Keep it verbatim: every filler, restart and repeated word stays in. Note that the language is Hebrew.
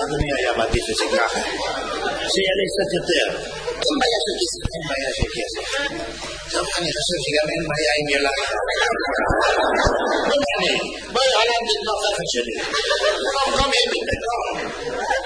אדוני היה מעדיף את זה ככה, שיעלה קצת יותר. אין בעיה של כסף, אין בעיה של כסף. טוב, אני חושב שגם אין בעיה עם ילד. לא מעניין, בואי עליו לתנוח אחת שלי. לא, לא מעניין, לא.